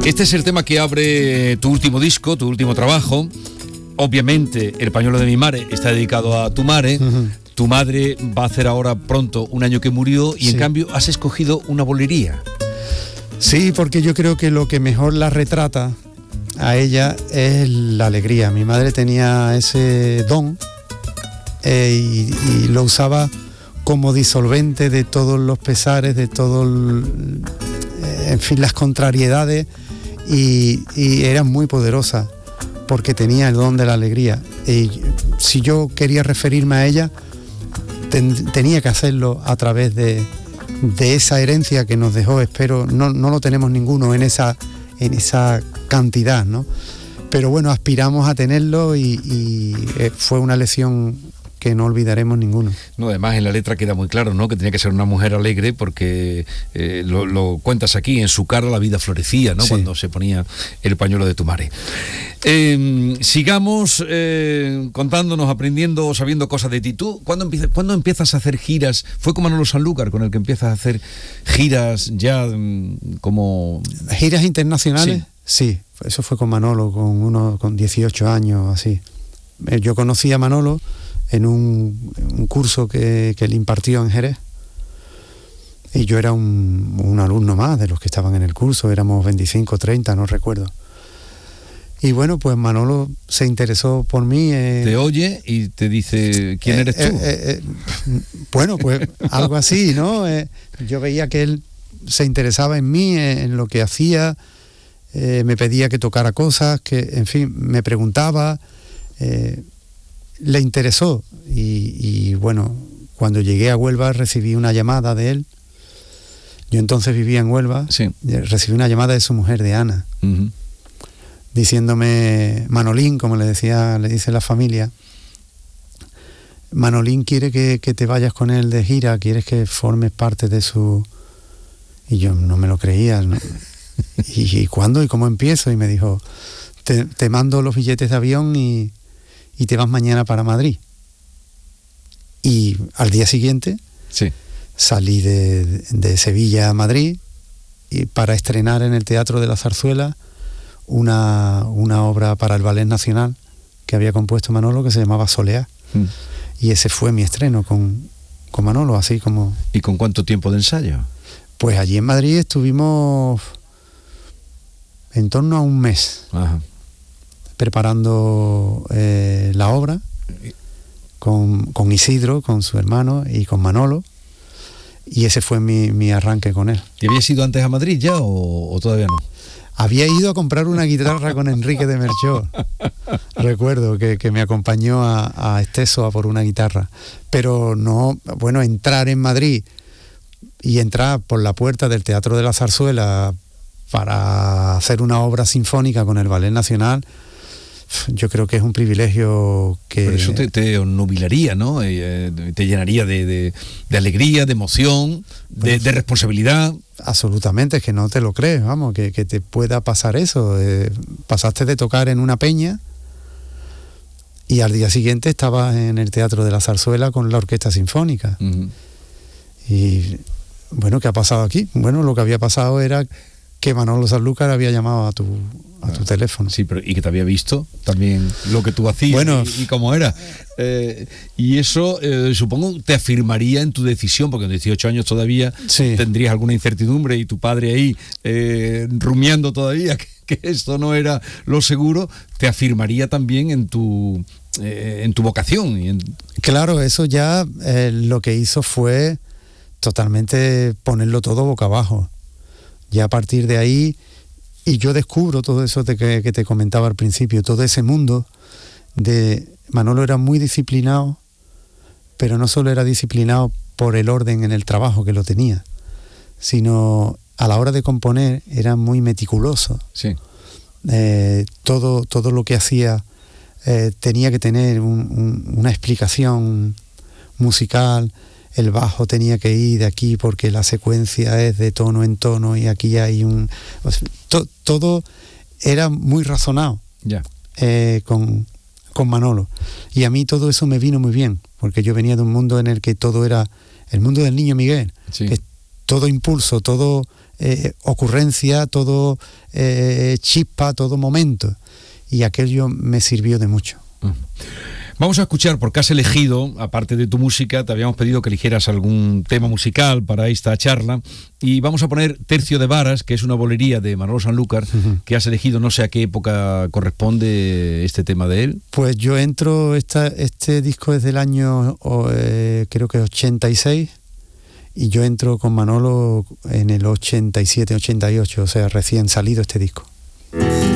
Este es el tema que abre tu último disco, tu último trabajo. Obviamente, El pañuelo de mi mare está dedicado a tu mare. Uh-huh. Tu madre va a hacer ahora pronto un año que murió y en cambio has escogido una bolería. Sí, porque yo creo que lo que mejor la retrata a ella es la alegría. Mi madre tenía ese don y lo usaba como disolvente de todos los pesares, de todo en fin, las contrariedades, y era muy poderosa porque tenía el don de la alegría. Y si yo quería referirme a ella, tenía que hacerlo a través de esa herencia que nos dejó. Espero, no lo tenemos ninguno en esa cantidad, ¿no? Pero bueno, aspiramos a tenerlo y fue una lección que no olvidaremos ninguno. No, además en la letra queda muy claro, ¿no?, que tenía que ser una mujer alegre porque lo cuentas aquí, en su cara la vida florecía, ¿no?, sí, cuando se ponía el pañuelo de tu mare. Sigamos contándonos, aprendiendo, sabiendo cosas de ti. ¿Tú cuándo empiezas a hacer giras? ¿Fue con Manolo Sanlúcar con el que empiezas a hacer giras ya como... ¿Giras internacionales? Sí, eso fue con Manolo, con 18 años, así. Yo conocí a Manolo en un curso que él impartió en Jerez, y yo era un alumno más de los que estaban en el curso, éramos 25, 30, no recuerdo. Y bueno, pues Manolo se interesó por mí. Te oye y te dice, ¿quién eres tú? Bueno, pues algo así, ¿no? Yo veía que él se interesaba en mí, en lo que hacía, me pedía que tocara cosas, que, en fin, me preguntaba... le interesó y bueno, cuando llegué a Huelva recibí una llamada de él. Yo entonces vivía en Huelva. Sí. Recibí una llamada de su mujer, de Ana, uh-huh, diciéndome, Manolín, como le dice la familia, Manolín quiere que te vayas con él de gira, quieres que formes parte de su... Y yo no me lo creía, ¿no? ¿Y cuándo y cómo empiezo? Y me dijo, te mando los billetes de avión y te vas mañana para Madrid. Y al día siguiente salí de Sevilla a Madrid y para estrenar en el Teatro de la Zarzuela una obra para el Ballet Nacional que había compuesto Manolo, que se llamaba Soleá. Y ese fue mi estreno con Manolo, así como... ¿Y con cuánto tiempo de ensayo? Pues allí en Madrid estuvimos en torno a un mes. Ajá. Preparando la obra con Isidro, con su hermano, y con Manolo, y ese fue mi arranque con él. ¿Y habías ido antes a Madrid ya o todavía no? Había ido a comprar una guitarra con Enrique de Merchó. Recuerdo que me acompañó a Esteso a por una guitarra, pero no, bueno, entrar en Madrid y entrar por la puerta del Teatro de la Zarzuela para hacer una obra sinfónica con el Ballet Nacional, yo creo que es un privilegio que... Pero eso te obnubilaría, ¿no? Te llenaría de alegría, de emoción, de responsabilidad. Absolutamente, es que no te lo crees, vamos, que te pueda pasar eso. Pasaste de tocar en una peña y al día siguiente estabas en el Teatro de la Zarzuela con la Orquesta Sinfónica. Uh-huh. Y bueno, ¿qué ha pasado aquí? Bueno, lo que había pasado era que Manolo Sanlúcar había llamado a tu teléfono. Sí, pero y que te había visto también lo que tú hacías, bueno, y cómo era. Y eso, supongo, te afirmaría en tu decisión, porque en 18 años todavía tendrías alguna incertidumbre y tu padre ahí rumiando todavía que esto no era lo seguro, te afirmaría también en tu vocación. Claro, eso ya lo que hizo fue totalmente ponerlo todo boca abajo. Ya a partir de ahí, y yo descubro todo eso que te comentaba al principio, todo ese mundo de... Manolo era muy disciplinado, pero no solo era disciplinado por el orden en el trabajo que lo tenía, sino a la hora de componer era muy meticuloso. Sí. Todo lo que hacía tenía que tener una explicación musical. El bajo tenía que ir de aquí porque la secuencia es de tono en tono y aquí hay todo era muy razonado. Yeah. Con Manolo. Y a mí todo eso me vino muy bien, porque yo venía de un mundo en el que todo era el mundo del niño Miguel, que es todo impulso, todo ocurrencia, todo chispa, todo momento. Y aquello me sirvió de mucho. Vamos a escuchar, porque has elegido, aparte de tu música, te habíamos pedido que eligieras algún tema musical para esta charla, y vamos a poner Tercio de Varas, que es una bolería de Manolo Sanlúcar, que has elegido, no sé a qué época corresponde este tema de él. Pues yo entro, este disco es del año, creo que 86, y yo entro con Manolo en el 87, 88, o sea, recién salido este disco.